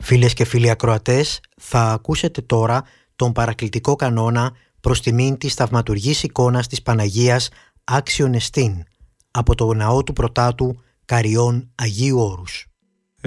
Φίλες και φίλοι ακροατές, θα ακούσετε τώρα τον παρακλητικό κανόνα προς τιμήν της θαυματουργής εικόνας της Παναγίας Άξιον Εστίν από το ναό του Πρωτάτου Καριών Αγίου Όρους.